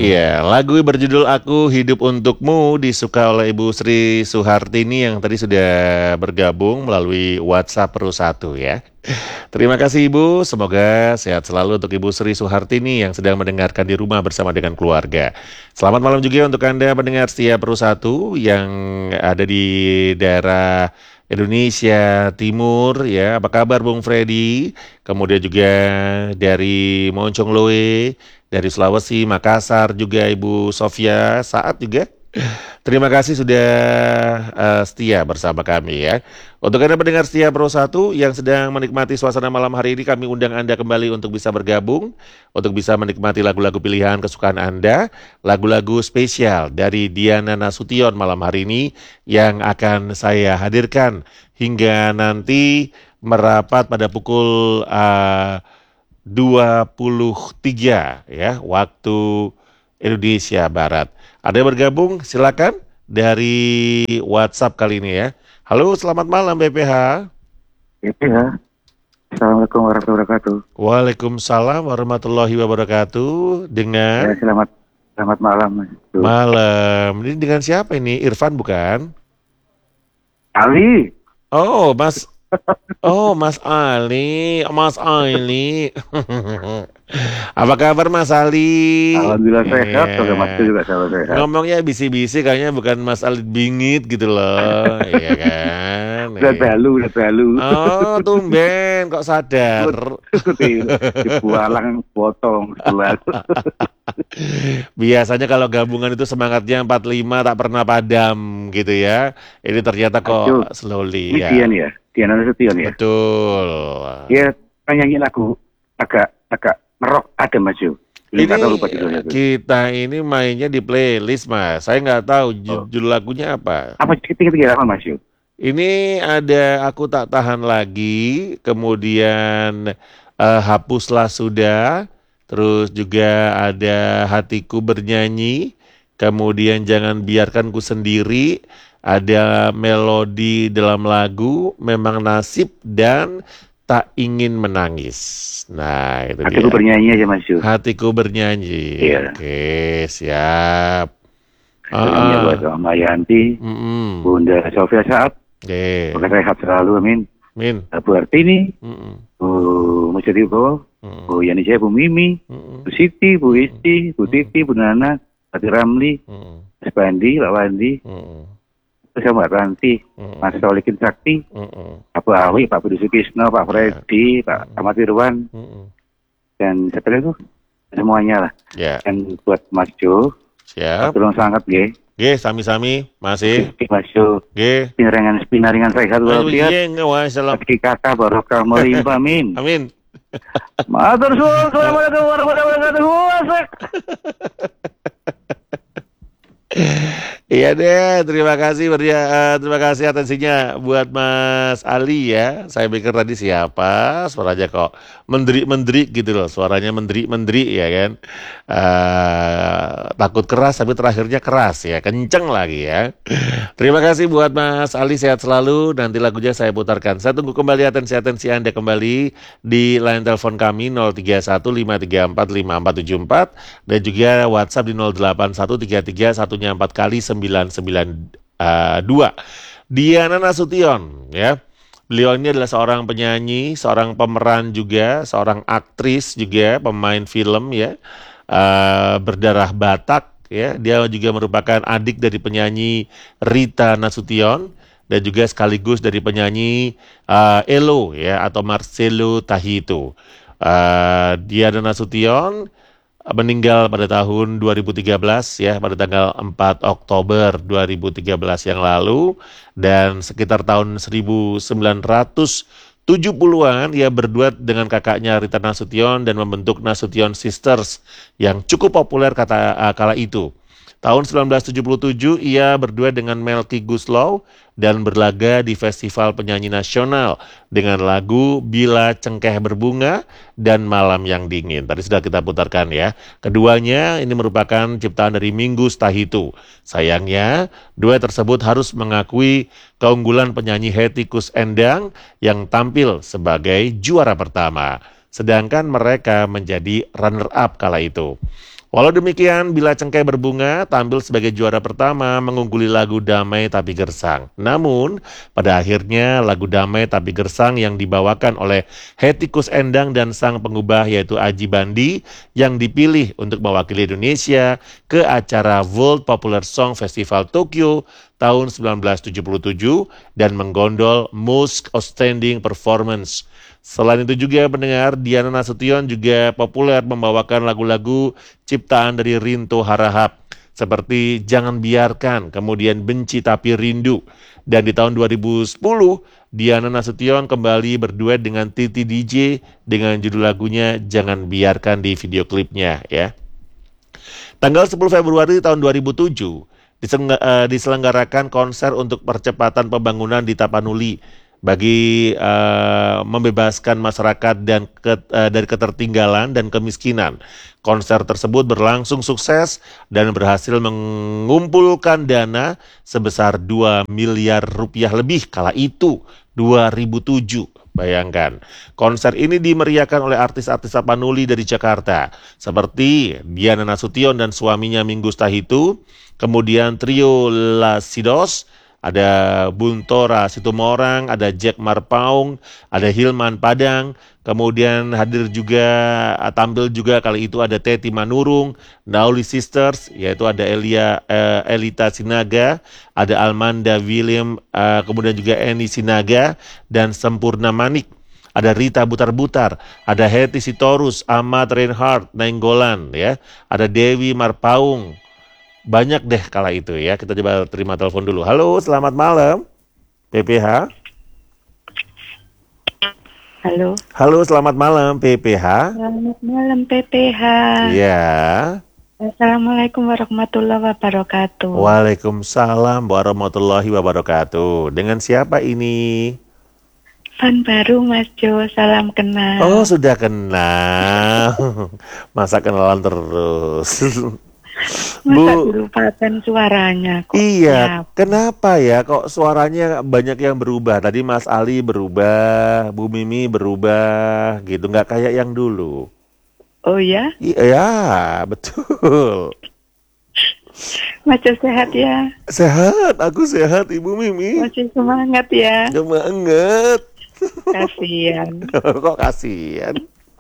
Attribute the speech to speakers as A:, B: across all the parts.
A: Iya, lagu berjudul Aku Hidup Untukmu disuka oleh Ibu Sri Suhartini yang tadi sudah bergabung melalui WhatsApp Pro 1 ya. Terima kasih Ibu, semoga sehat selalu untuk Ibu Sri Suhartini yang sedang mendengarkan di rumah bersama dengan keluarga. Selamat malam juga untuk Anda pendengar setia Pro 1 yang ada di daerah Indonesia Timur ya. Apa kabar Bung Freddy? Kemudian juga dari Moncongloe, dari Sulawesi, Makassar juga Ibu Sofia Saat juga. Terima kasih sudah setia bersama kami ya. Untuk Anda pendengar setia Pro 1 yang sedang menikmati suasana malam hari ini, kami undang Anda kembali untuk bisa bergabung, untuk bisa menikmati lagu-lagu pilihan kesukaan Anda, lagu-lagu spesial dari Diana Nasution malam hari ini yang akan saya hadirkan hingga nanti merapat pada pukul 23 ya, waktu Indonesia Barat. Ada yang bergabung? Silakan dari WhatsApp kali ini ya. Halo, selamat malam BPH.
B: Ya. Assalamualaikum warahmatullahi wabarakatuh.
A: Waalaikumsalam warahmatullahi wabarakatuh. Dengan
B: Selamat malam, Mas.
A: malam. Ini dengan siapa ini? Irfan bukan?
B: Ali.
A: Oh, Mas. Oh, Mas Ali. Mas Ali. Apa kabar Mas Ali?
B: Alhamdulillah sehat,
A: Iya.
B: Mas juga sehat.
A: Ngomongnya bisi-bisi kayaknya bukan Mas Ali bingit gitu loh. Iya kan?
B: Udah balu.
A: Oh, tumben kok sadar.
B: Dibualang potong.
A: Biasanya kalau gabungan itu semangatnya 45 tak pernah padam gitu ya. Ini ternyata kok slowly
B: Ini
A: ya.
B: Dian ya? Diana Nasution ya?
A: Betul.
B: Dia nyanyi lagu agak ngerok ada Mas Yu.
A: Ini
B: lupa judulnya itu.
A: kita ini mainnya di playlist Mas. Saya nggak tahu judul lagunya apa.
B: Apa ketiga apa Mas Yu?
A: Ini ada Aku Tak Tahan Lagi, kemudian Hapuslah Sudah, terus juga ada Hatiku Bernyanyi, kemudian Jangan Biarkan Ku Sendiri, ada melodi dalam lagu Memang Nasib dan Tak Ingin Menangis. Nah, itu
B: Hatiku
A: dia.
B: Bernyanyi aja Mas Yu.
A: Hatiku Bernyanyi.
B: Iya.
A: Oke, siap.
B: Nyanyi buat Mama Yanti, Bunda Sofia Saat.
A: Oke.
B: Semoga sehat selalu, amin.
A: Min.
B: Bu Artini, Bu Mujadi Bo, Bu Yani Jaya, Bu Mimi, Bu Siti, Bu Isti, Bu Titi, Bu Nana, Ati Ramli, Mas Bandi, Pak Wandi, terus Mbak Ranti, Mas Solikin Sakti, Pak Awi, Pak Budi Sukisno, Pak Freddy, Pak Ahmad Irwan, dan setelah itu semuanya lah.
A: Ya.
B: Dan buat Mas Jo,
A: Siap.
B: tolong sangat G.
A: G, sami-sami, masih.
B: Mas Jo,
A: G.
B: pinaringan sehat walafiat.
A: Wassalam.
B: Rezeki kata barokah melimpah, amin.
A: Amin.
B: Matur suwun, assalamualaikum warahmatullahi wabarakatuh.
A: Iya deh, terima kasih terima kasih atensinya buat Mas Ali ya. Saya pikir tadi siapa, suaranya kok mendrik gitu loh, suaranya mendrik ya kan. Takut keras tapi terakhirnya keras ya, kenceng lagi ya. Terima kasih buat Mas Ali, sehat selalu. Nanti lagunya saya putarkan. Saya tunggu kembali atensi Anda kembali di line telepon kami 0315345474 dan juga WhatsApp di 081331 4 kali 992. Diana Nasution ya. Beliau ini adalah seorang penyanyi, seorang pemeran juga, seorang aktris juga, pemain film ya. Berdarah Batak ya. Dia juga merupakan adik dari penyanyi Rita Nasution dan juga sekaligus dari penyanyi Elo ya atau Marcelo Tahito. Diana Nasution meninggal pada tahun 2013 ya, pada tanggal 4 Oktober 2013 yang lalu, dan sekitar tahun 1970-an ia berduet dengan kakaknya Rita Nasution dan membentuk Nasution Sisters yang cukup populer kala itu. Tahun 1977 ia berduet dengan Melky Goeslaw dan berlaga di Festival Penyanyi Nasional dengan lagu Bila Cengkeh Berbunga dan Malam Yang Dingin. Tadi sudah kita putarkan ya. Keduanya ini merupakan ciptaan dari Mingus Tahito. Sayangnya, duet tersebut harus mengakui keunggulan penyanyi Hetty Koes Endang yang tampil sebagai juara pertama. Sedangkan mereka menjadi runner-up kala itu. Walau demikian, Bila Cengkeh Berbunga tampil sebagai juara pertama mengungguli lagu Damai Tapi Gersang. Namun, pada akhirnya lagu Damai Tapi Gersang yang dibawakan oleh Hetty Koes Endang dan sang pengubah yaitu Aji Bandi yang dipilih untuk mewakili Indonesia ke acara World Popular Song Festival Tokyo tahun 1977 dan menggondol Most Outstanding Performance. Selain itu juga pendengar, Diana Nasution juga populer membawakan lagu-lagu ciptaan dari Rinto Harahap seperti Jangan Biarkan, kemudian Benci Tapi Rindu. Dan di tahun 2010, Diana Nasution kembali berduet dengan Titi DJ dengan judul lagunya Jangan Biarkan di video klipnya ya. Tanggal 10 Februari tahun 2007 diselenggarakan konser untuk percepatan pembangunan di Tapanuli bagi membebaskan masyarakat dari ketertinggalan dan kemiskinan. Konser tersebut berlangsung sukses dan berhasil mengumpulkan dana sebesar 2 miliar rupiah lebih kala itu, 2007. Bayangkan, konser ini dimeriahkan oleh artis-artis Tapanuli dari Jakarta, seperti Diana Nasution dan suaminya Minggu Stahitu, kemudian trio Lasidos, ada Buntora Situmorang, ada Jack Marpaung, ada Hilman Padang, kemudian tampil juga kali itu ada Teti Manurung, Nauli Sisters, yaitu ada Elita Sinaga, ada Almanda William, kemudian juga Eni Sinaga, dan Sempurna Manik. Ada Rita Butar-Butar, ada Hetty Sitorus, Ahmad Reinhardt Nainggolan, ya, ada Dewi Marpaung. Banyak deh kala itu ya. Kita coba terima telepon dulu. Halo, selamat malam. PPH.
C: Halo.
A: Halo, selamat malam PPH.
C: Selamat malam PPH.
A: Ya.
C: Assalamualaikum warahmatullahi wabarakatuh.
A: Waalaikumsalam warahmatullahi wabarakatuh. Dengan siapa ini?
C: Fan baru Mas Jo, salam kenal.
A: Oh, sudah kenal. Masa kenalan terus.
C: Masa dilupakan suaranya kok.
A: Iya, kenapa ya kok suaranya banyak yang berubah? Tadi Mas Ali berubah, Bu Mimi berubah, gitu, nggak kayak yang dulu.
C: Oh ya?
A: Iya, betul.
C: Mas Jo sehat ya?
A: Sehat, aku sehat Ibu Mimi.
C: Masih semangat ya?
A: Semangat.
C: Kasihan.
A: Kok kasihan?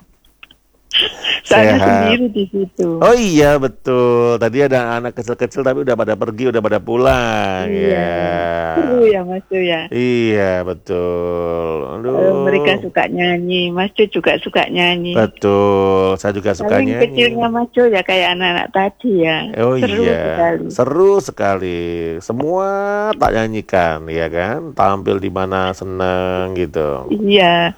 C: Saya
A: Sehat.
C: sendiri di situ.
A: Oh iya betul. Tadi ada anak kecil-kecil tapi udah pada pergi, udah pada pulang.
C: Iya.
A: Ya.
C: Seru ya Mas Jo ya?
A: Iya betul. Aduh.
C: Mereka suka nyanyi, Mas Jo juga suka nyanyi.
A: Betul, saya juga suka
C: Paling
A: nyanyi.
C: kecilnya Mas Jo ya kayak anak-anak tadi ya.
A: Oh
C: Seru
A: iya,
C: sekali.
A: seru sekali. Semua tak nyanyikan, ya kan? Tampil di mana senang gitu.
C: Iya.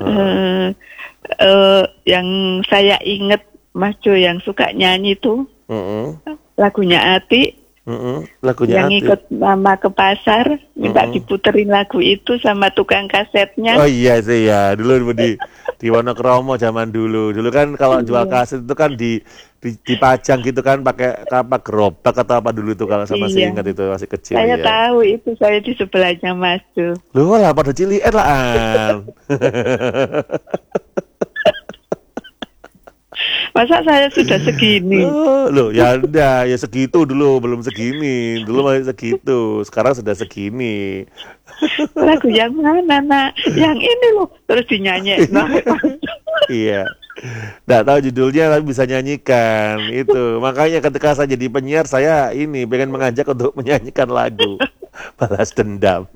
C: Yang saya ingat Mas Jo yang suka nyanyi tuh lagunya Ati,
A: Lagunya
C: yang
A: Ati.
C: ikut mama ke pasar minta diputerin lagu itu sama tukang kasetnya.
A: Oh iya sih ya, dulu di Wonokromo zaman dulu. Dulu kan kalau jual kaset itu kan dipajang gitu kan pakai apa gerobak atau apa dulu itu kalau saya masih ingat itu masih kecil.
C: Saya
A: ya.
C: tahu itu, saya di sebelahnya Mas Jo.
A: Loh lah pada cilian lah An.
C: Masa saya sudah segini?
A: Loh ya udah ya segitu dulu, belum segini. Dulu masih segitu, sekarang sudah segini.
C: Lagu yang mana nak? Yang ini loh, terus dinyanyi.
A: Iya. Nggak tahu judulnya tapi bisa nyanyikan itu. Makanya ketika saya jadi penyiar saya ini pengen mengajak untuk menyanyikan lagu Balas Dendam.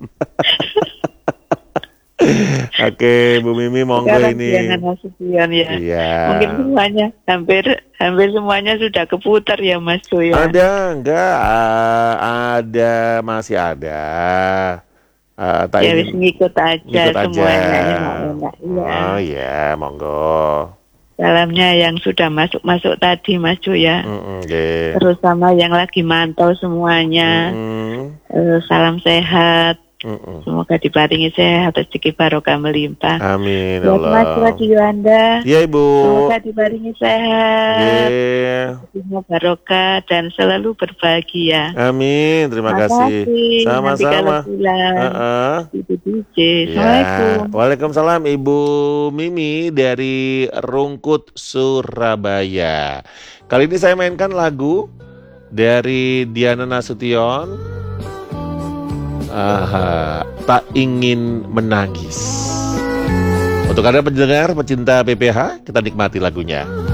A: Oke, Bu Mimi monggo
C: Sekarang
A: ini.
C: Diana Nasution ya.
A: Iya.
C: Mungkin semuanya hampir semuanya sudah keputar ya Mas Jo ya.
A: Ada enggak? Ada, masih ada. Tak
C: Ya wis
A: ingin
C: ngikut aja semuanya enak-enak ya.
A: Oh iya, monggo.
C: Salamnya yang sudah masuk tadi Mas Jo ya.
A: Nggih.
C: Terus sama yang lagi mantau semuanya. Salam sehat. Semoga diparingi sehat, rezeki barokah melimpah.
A: Amin.
C: Buat
A: Allah.
C: Mas Radio Anda,
A: Iya Ibu.
C: semoga diparingi sehat,
A: Iya.
C: rezekinya barokah dan selalu berbahagia.
A: Amin, terima kasih.
C: Nanti kalau
A: Sama-sama.
C: pulang, Ibu DJ.
A: Ya,
C: Assalamualaikum.
A: Waalaikumsalam Ibu Mimi dari Rungkut, Surabaya. Kali ini saya mainkan lagu dari Diana Nasution. Tak ingin menangis. Untuk Anda pendengar pecinta PPH, kita nikmati lagunya.